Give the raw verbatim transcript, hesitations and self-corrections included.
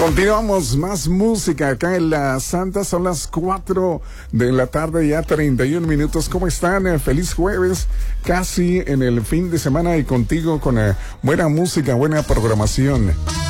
Continuamos, más música acá en La Santa. Son las cuatro de la tarde, ya treinta y un minutos. ¿Cómo están? Eh, feliz jueves, casi en el fin de semana y contigo con eh, buena música, buena programación.